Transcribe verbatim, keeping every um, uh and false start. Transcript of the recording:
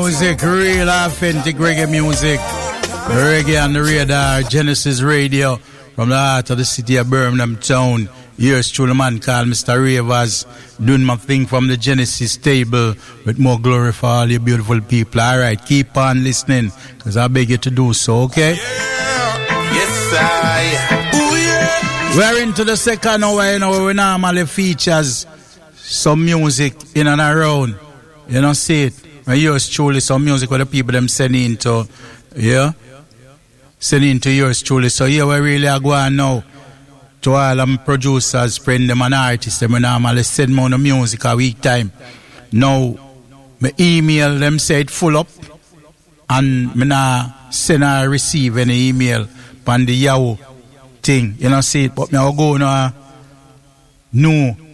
music, real authentic reggae music. Reggae on the radar, Genesis Radio, from the heart of the city of Birmingham town. Here's truly man called Mister Ravers, doing my thing from the Genesis table with more glory for all you beautiful people. All right, keep on listening, because I beg you to do so, okay? Yeah. Yes, I. Ooh, yeah. We're into the second hour, you know, where we normally features some music in and around. You know, see it. And yours truly, some music where the people them send into, yeah? Send into yours truly. So here we really are going now to all them producers, friends, them and artists, them normally send me on the music a week time. Now, me email them say it full up, and me not send or receive any email on the Yahoo thing. You know, see it, but me I go now new